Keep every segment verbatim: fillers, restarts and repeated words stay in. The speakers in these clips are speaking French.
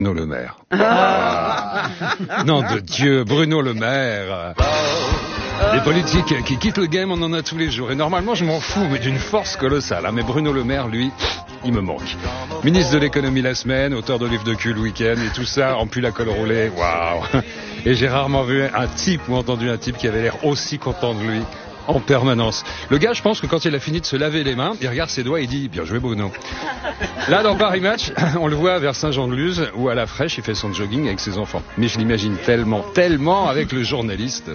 Bruno Le Maire. Ah. Nom de Dieu, Bruno Le Maire. Les politiques qui quittent le game, on en a tous les jours. Et normalement, je m'en fous, mais d'une force colossale. Hein. Mais Bruno Le Maire, lui, il me manque. Ministre de l'économie la semaine, auteur de livres de cul le week-end, et tout ça en pull à col roulé. Waouh. Et j'ai rarement vu un type ou entendu un type qui avait l'air aussi content de lui en permanence. Le gars, je pense que quand il a fini de se laver les mains, il regarde ses doigts et il dit « Bien joué Bruno ». Là, dans Paris Match, on le voit vers Saint-Jean-de-Luz, où à la fraîche, il fait son jogging avec ses enfants. Mais je l'imagine tellement, tellement avec le journaliste.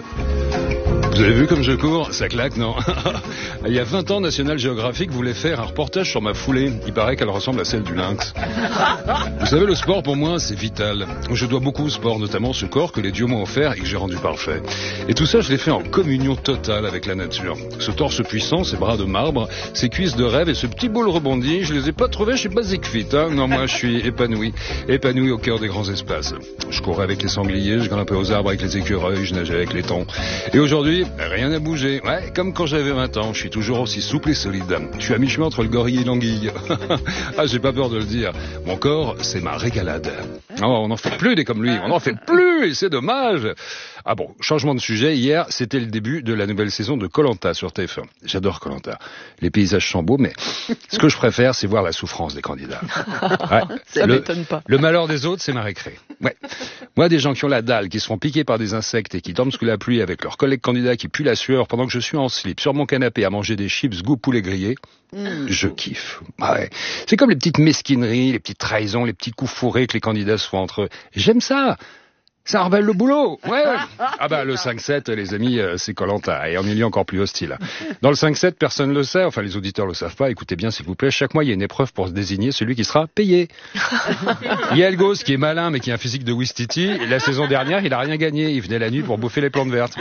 Vous avez vu comme je cours? Ça claque, non? Il y a vingt ans, National Geographic voulait faire un reportage sur ma foulée. Il paraît qu'elle ressemble à celle du lynx. Vous savez, le sport, pour moi, c'est vital. Je dois beaucoup au sport, notamment ce corps que les dieux m'ont offert et que j'ai rendu parfait. Et tout ça, je l'ai fait en communion totale avec la nature. Ce torse puissant, ces bras de marbre, ces cuisses de rêve et ce petit boule rebondi, je les ai pas trouvés chez Basic Fit. Hein. Non, moi, je suis épanoui. Épanoui au cœur des grands espaces. Je courais avec les sangliers, je grimpais aux arbres avec les écureuils, je nageais avec les thons. Et aujourd'hui, rien n'a bougé. Ouais, comme quand j'avais vingt ans, je suis toujours aussi souple et solide. Je suis à mi-chemin entre le gorille et l'anguille. Ah, j'ai pas peur de le dire. Mon corps, c'est ma régalade. Oh, on n'en fait plus des comme lui. On n'en fait plus et c'est dommage. Ah bon, changement de sujet. Hier, c'était le début de la nouvelle saison de Koh-Lanta sur T F un. J'adore Koh-Lanta. Les paysages sont beaux, mais ce que je préfère, c'est voir la souffrance des candidats. Ouais. Ça le, m'étonne pas. Le malheur des autres, c'est ma récré. Ouais. Moi, des gens qui ont la dalle, qui se font piquer par des insectes et qui dorment sous la pluie avec leurs collègues candidats qui puent la sueur pendant que je suis en slip sur mon canapé à manger des chips goût poulet grillé, mmh. je kiffe. Ouais. C'est comme les petites mesquineries, les petites trahisons, les petits coups fourrés que les candidats se font entre eux. J'aime ça. Ça révèle le boulot. Ouais. Ah bah le cinq sept, les amis, c'est Koh-Lanta et en milieu encore plus hostile. Dans le cinq sept, personne ne le sait, enfin les auditeurs le savent pas. Écoutez bien s'il vous plaît, chaque mois il y a une épreuve pour se désigner celui qui sera payé. Il y a Elgos qui est malin mais qui a un physique de Ouistiti. La saison dernière, il a rien gagné, il venait la nuit pour bouffer les plantes vertes.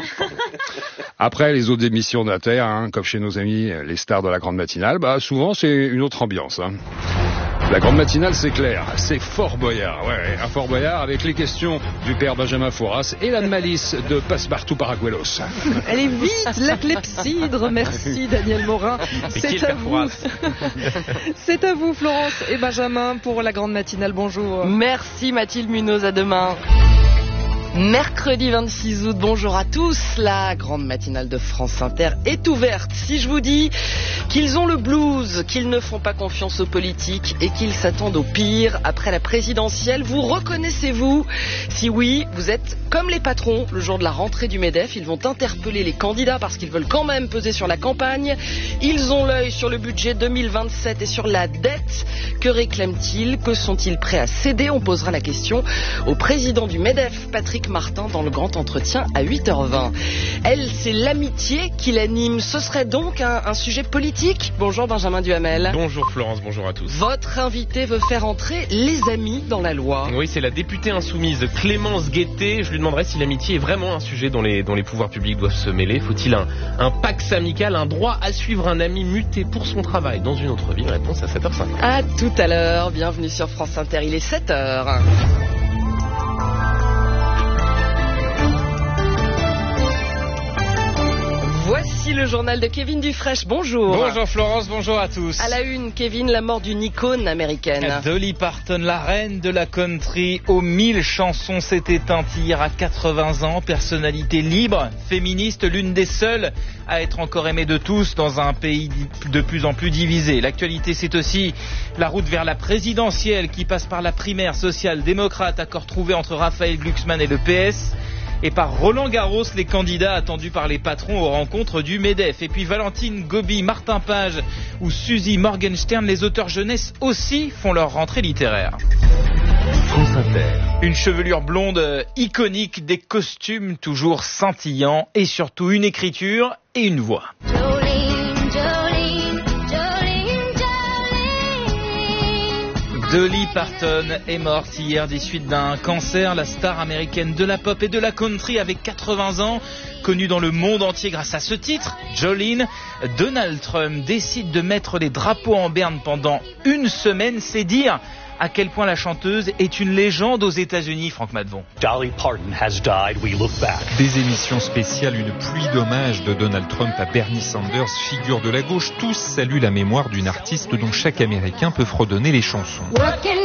Après les autres émissions d'Inter, hein, comme chez nos amis les stars de la grande matinale, bah souvent c'est une autre ambiance. Hein. La grande matinale, c'est clair, c'est Fort Boyard, ouais, un Fort Boyard avec les questions du père Benjamin Fouras et la malice de Passepartout Paraguelos. Elle est vite, la clepsydre, merci Daniel Morin. C'est à vous. C'est à vous Florence et Benjamin pour la grande matinale, bonjour. Merci Mathilde Munoz, à demain. Mercredi vingt-six août, bonjour à tous. La grande matinale de France Inter est ouverte. Si je vous dis qu'ils ont le blues, qu'ils ne font pas confiance aux politiques et qu'ils s'attendent au pire après la présidentielle, vous reconnaissez-vous? Si oui, vous êtes comme les patrons. Le jour de la rentrée du MEDEF, ils vont interpeller les candidats parce qu'ils veulent quand même peser sur la campagne. Ils ont l'œil sur le budget deux mille vingt-sept et sur la dette. Que réclament-ils? Que sont-ils prêts à céder? On posera la question au président du MEDEF, Patrick Martin, dans le grand entretien à huit heures vingt. Elle, c'est l'amitié qui l'anime. Ce serait donc un, un sujet politique. Bonjour Benjamin Duhamel. Bonjour Florence, bonjour à tous. Votre invité veut faire entrer les amis dans la loi. Oui, c'est la députée insoumise Clémence Guettet. Je lui demanderai si l'amitié est vraiment un sujet dont les, dont les pouvoirs publics doivent se mêler. Faut-il un, un pax amical, un droit à suivre un ami muté pour son travail dans une autre vie? Réponse à sept heures cinquante. À tout à l'heure. Bienvenue sur France Inter. Il est sept heures. Voici le journal de Kevin Dufresne. Bonjour. Bonjour Florence, bonjour à tous. À la une, Kevin, la mort d'une icône américaine. Dolly Parton, la reine de la country aux mille chansons, s'est éteinte hier à quatre-vingts ans. Personnalité libre, féministe, l'une des seules à être encore aimée de tous dans un pays de plus en plus divisé. L'actualité, c'est aussi la route vers la présidentielle qui passe par la primaire social-démocrate, accord trouvé entre Raphaël Glucksmann et le P S. Et par Roland Garros, les candidats attendus par les patrons aux rencontres du MEDEF. Et puis Valentine Gobi, Martin Page ou Suzy Morgenstern, les auteurs jeunesse aussi font leur rentrée littéraire. France Inter. Une chevelure blonde iconique, des costumes toujours scintillants et surtout une écriture et une voix. Dolly Parton est morte hier des suites d'un cancer. La star américaine de la pop et de la country avec quatre-vingts ans, connue dans le monde entier grâce à ce titre, Jolene. Donald Trump décide de mettre les drapeaux en berne pendant une semaine. C'est dire à quel point la chanteuse est une légende aux États-Unis, Franck Madvon. Dolly Parton has died, we look back. Des émissions spéciales, une pluie d'hommages de Donald Trump à Bernie Sanders, figure de la gauche. Tous saluent la mémoire d'une artiste dont chaque Américain peut fredonner les chansons. Working